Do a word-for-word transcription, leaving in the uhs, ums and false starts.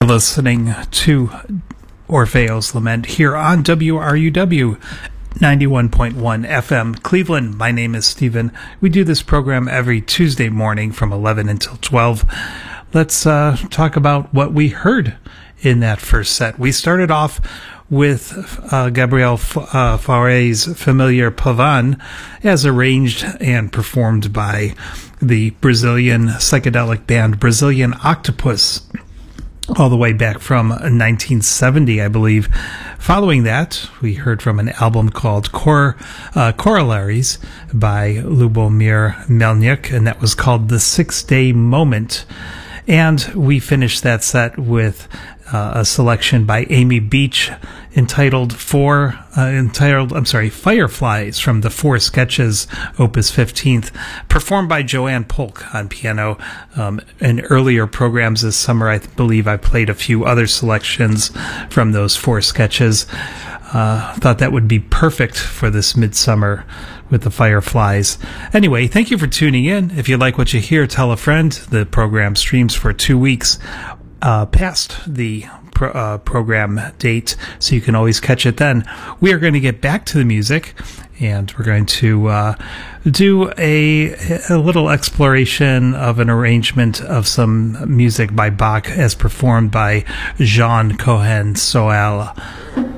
Listening to Orfeo's Lament here on W R U W ninety-one point one F M Cleveland. My name is Stephen. We do this program every Tuesday morning from eleven until twelve. Let's uh, talk about what we heard in that first set. We started off with uh, Gabriel F- uh, Fauré's Familiar Pavan, as arranged and performed by the Brazilian psychedelic band Brazilian Octopus, all the way back from nineteen seventy, I believe. Following that, we heard from an album called Cor- uh, Corollaries by Lubomir Melnyk, and that was called The Six Day Moment. And we finished that set with uh, a selection by Amy Beach entitled Four, uh, entitled, I'm sorry, Fireflies from the Four Sketches, Opus fifteenth, performed by Joanne Polk on piano. Um, in earlier programs this summer, I believe I played a few other selections from those four sketches. Uh, thought that would be perfect for this midsummer with the Fireflies. Anyway, thank you for tuning in. If you like what you hear, tell a friend. The program streams for two weeks uh, past the pro- uh, program date, so you can always catch it then. We are going to get back to the music, and we're going to uh, do a, a little exploration of an arrangement of some music by Bach as performed by Jean Cohen Soel.